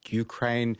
Ukraine,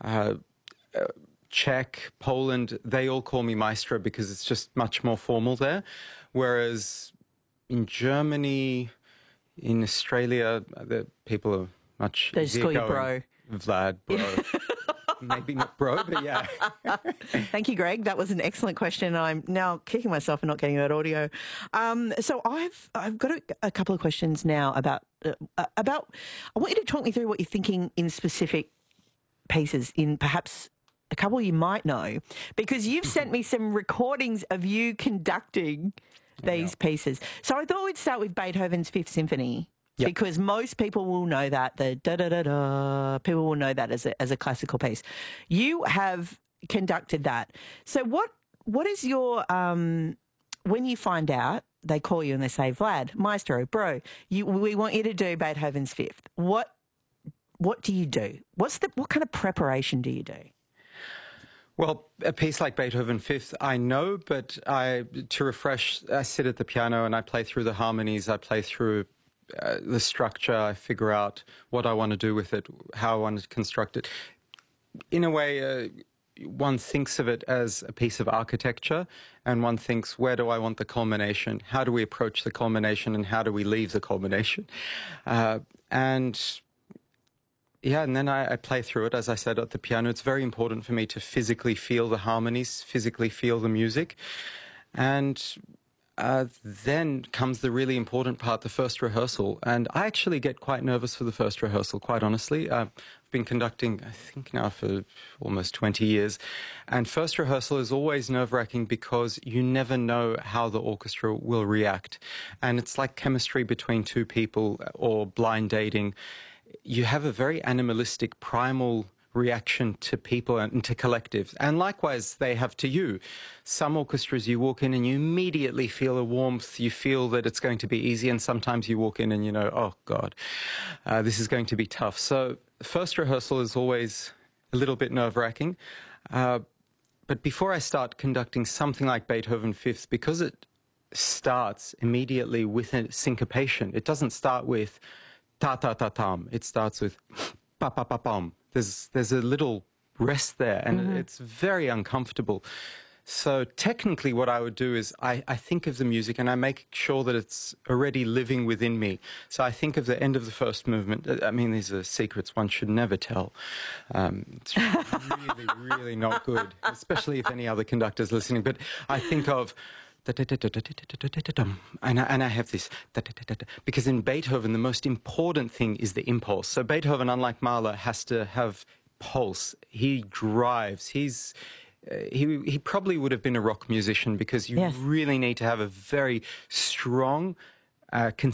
Czech, Poland, they all call me maestro because it's just much more formal there. Whereas in Germany, in Australia, the people are much They just call you bro. Vlad, bro. Maybe not bro, but yeah. Thank you, Greg. That was an excellent question. I'm now kicking myself for not getting that audio. So I've got a couple of questions now about. I want you to talk me through what you're thinking in specific pieces, in perhaps a couple you might know, because you've sent me some recordings of you conducting these pieces. So I thought we'd start with Beethoven's Fifth Symphony. Yep. Because most people will know that, the da-da-da-da, people will know that as a classical piece. You have conducted that. So what is your, when you find out, they call you and they say, Vlad, maestro, bro, we want you to do Beethoven's Fifth. What do you do? What kind of preparation do you do? Well, a piece like Beethoven Fifth, I know, but to refresh, I sit at the piano and I play through the harmonies, I play through the structure, I figure out what I want to do with it, how I want to construct it. In a way, one thinks of it as a piece of architecture, and one thinks, where do I want the culmination? How do we approach the culmination, and how do we leave the culmination? And then I play through it, as I said, at the piano. It's very important for me to physically feel the harmonies, physically feel the music. And then comes the really important part, the first rehearsal. And I actually get quite nervous for the first rehearsal, quite honestly. I've been conducting, I think now for almost 20 years. And first rehearsal is always nerve-wracking because you never know how the orchestra will react. And it's like chemistry between two people or blind dating. You have a very animalistic, primal reaction to people and to collectives. And likewise, they have to you. Some orchestras, you walk in and you immediately feel a warmth. You feel that it's going to be easy. And sometimes you walk in and you know, oh, God, this is going to be tough. So first rehearsal is always a little bit nerve-wracking. But before I start conducting something like Beethoven Fifth, because it starts immediately with a syncopation, it doesn't start with ta-ta-ta-tam. It starts with pa-pa-pa-pam. There's a little rest there, and it's very uncomfortable. So technically what I would do is I think of the music and I make sure that it's already living within me. So I think of the end of the first movement. I mean, these are secrets one should never tell. It's really, really not good, especially if any other conductor's listening. But I think of and I have this, because in Beethoven, the most important thing is the impulse. So Beethoven, unlike Mahler, has to have pulse. He drives. He probably would have been a rock musician because you really need to have a very strong,